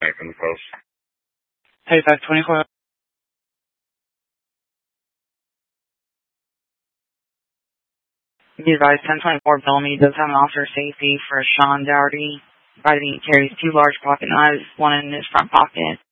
Back from the post. Hey, 524. Be advised, 1024 Bellamy does have an officer safety for Sean Dougherty. He carries 2 large pocket knives, one in his front pocket.